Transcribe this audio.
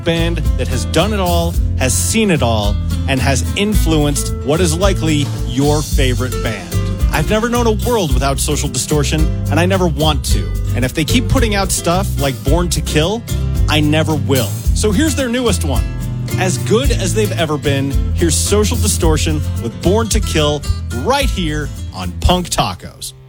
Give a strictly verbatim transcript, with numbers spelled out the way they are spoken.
band that has done it all, has seen it all, and has influenced what is likely your favorite band. I've never known a world without Social Distortion, and I never want to. And if they keep putting out stuff like Born to Kill, I never will. So here's their newest one. As good as they've ever been, here's Social Distortion with Born to Kill right here on Punk Tacos.